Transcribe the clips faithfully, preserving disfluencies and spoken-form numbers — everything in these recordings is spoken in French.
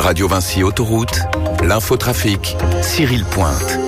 Radio Vinci Autoroute, l'infotrafic, Cyril Pointe.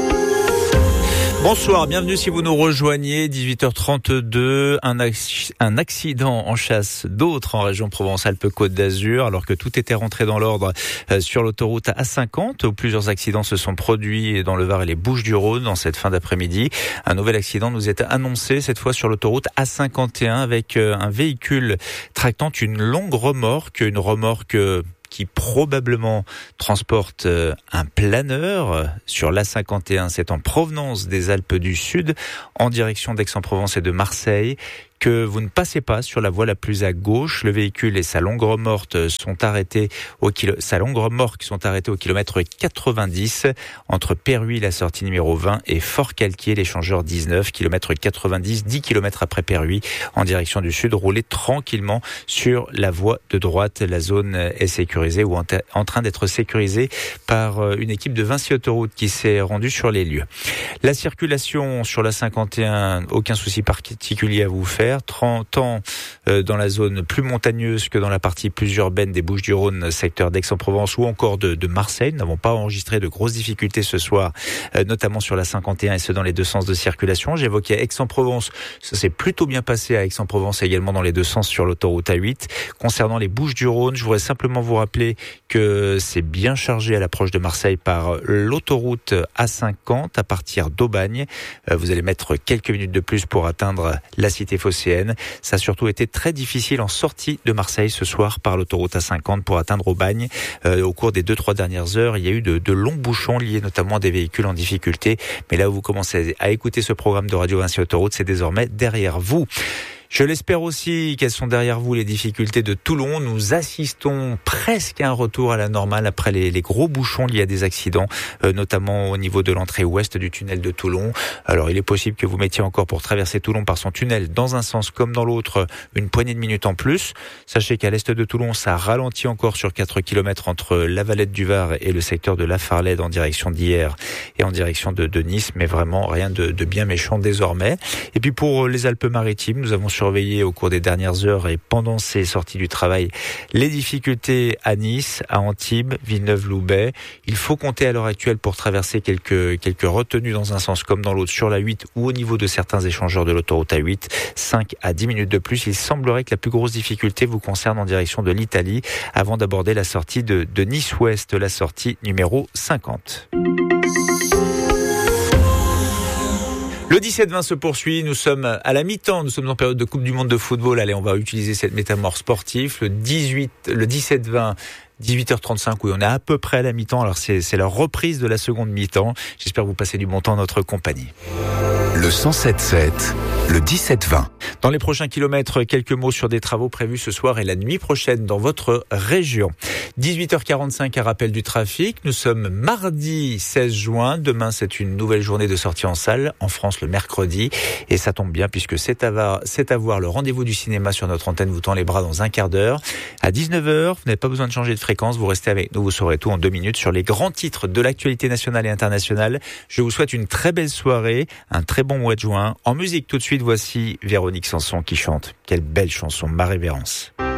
Bonsoir, bienvenue si vous nous rejoignez, dix-huit heures trente-deux, un, ac- un accident en chasse d'autres en région Provence-Alpes-Côte d'Azur, alors que tout était rentré dans l'ordre euh, sur l'autoroute A cinquante, où plusieurs accidents se sont produits dans le Var et les Bouches-du-Rhône dans cette fin d'après-midi. Un nouvel accident nous est annoncé, cette fois sur l'autoroute A cinquante et un, avec euh, un véhicule tractant une longue remorque, une remorque... Euh, qui probablement transporte un planeur sur l'A cinquante et un. C'est en provenance des Alpes du Sud, en direction d'Aix-en-Provence et de Marseille, que vous ne passez pas sur la voie la plus à gauche. Le véhicule et sa longue remorque sont arrêtés au kilo... sa longue remorque sont arrêtés au kilomètre quatre-vingt-dix entre Perruy, la sortie numéro vingt, et Fort-Calquier, l'échangeur dix-neuf, kilomètre quatre-vingt-dix, dix kilomètres après Perruy, en direction du sud. Roulez tranquillement sur la voie de droite. La zone est sécurisée ou en train d'être sécurisée par une équipe de Vinci Autoroute qui s'est rendue sur les lieux. La circulation sur la cinquante et un, aucun souci particulier à vous faire. trente ans dans la zone plus montagneuse que dans la partie plus urbaine des Bouches-du-Rhône, secteur d'Aix-en-Provence ou encore de, de Marseille. Nous n'avons pas enregistré de grosses difficultés ce soir, notamment sur la cinquante et un et ce dans les deux sens de circulation. J'évoquais Aix-en-Provence, ça s'est plutôt bien passé à Aix-en-Provence, également dans les deux sens sur l'autoroute A huit. Concernant les Bouches-du-Rhône, je voudrais simplement vous rappeler que c'est bien chargé à l'approche de Marseille par l'autoroute A cinquante à partir d'Aubagne. Vous allez mettre quelques minutes de plus pour atteindre la cité phocéenne. Ça a surtout été très difficile en sortie de Marseille ce soir par l'autoroute A cinquante pour atteindre Aubagne. Euh, au cours des deux trois dernières heures, il y a eu de, de longs bouchons liés notamment à des véhicules en difficulté. Mais là où vous commencez à écouter ce programme de Radio Vinci Autoroute, c'est désormais derrière vous. Je l'espère aussi qu'elles sont derrière vous les difficultés de Toulon. Nous assistons presque à un retour à la normale après les, les gros bouchons liés à des accidents, euh, notamment au niveau de l'entrée ouest du tunnel de Toulon. Alors il est possible que vous mettiez encore pour traverser Toulon par son tunnel dans un sens comme dans l'autre une poignée de minutes en plus. Sachez qu'à l'est de Toulon, ça ralentit encore sur quatre kilomètres entre la Valette du Var et le secteur de La Farlède en direction d'Hyères et en direction de, de Nice, mais vraiment rien de, de bien méchant désormais. Et puis pour les Alpes-Maritimes, nous avons surveillé au cours des dernières heures et pendant ces sorties du travail les difficultés à Nice, à Antibes, Villeneuve-Loubet. Il faut compter à l'heure actuelle pour traverser quelques, quelques retenues dans un sens comme dans l'autre sur la huit ou au niveau de certains échangeurs de l'autoroute A huit, cinq à dix minutes de plus. Il semblerait que la plus grosse difficulté vous concerne en direction de l'Italie avant d'aborder la sortie de, de Nice-Ouest, la sortie numéro cinquante. Le dix-sept vingt se poursuit, nous sommes à la mi-temps, nous sommes en période de Coupe du Monde de football. Allez, on va utiliser cette métaphore sportive. Le dix-huit, le dix-sept vingt, dix-huit heures trente-cinq, oui, on est à peu près à la mi-temps. Alors c'est, c'est la reprise de la seconde mi-temps. J'espère que vous passez du bon temps en notre compagnie. Le cent sept sept, le dix-sept vingt. Dans les prochains kilomètres, quelques mots sur des travaux prévus ce soir et la nuit prochaine dans votre région. dix-huit heures quarante-cinq, un rappel du trafic. Nous sommes mardi seize juin. Demain, c'est une nouvelle journée de sortie en salle, en France le mercredi. Et ça tombe bien puisque c'est à voir, c'est à voir le rendez-vous du cinéma sur notre antenne vous tend les bras dans un quart d'heure. À dix-neuf heures, vous n'avez pas besoin de changer de fréquence. Vous restez avec nous, vous saurez tout en deux minutes sur les grands titres de l'actualité nationale et internationale. Je vous souhaite une très belle soirée, un très bon mois de juin. En musique, tout de suite, voici Véronique Sanson qui chante. Quelle belle chanson, Ma Révérence.